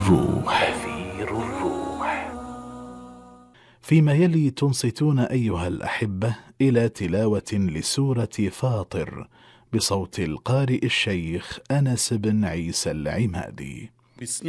الروح. فيما يلي تنصتون أيها الأحبة إلى تلاوة لسورة فاطر بصوت القارئ الشيخ أنس بن عيسى العمادي. بسم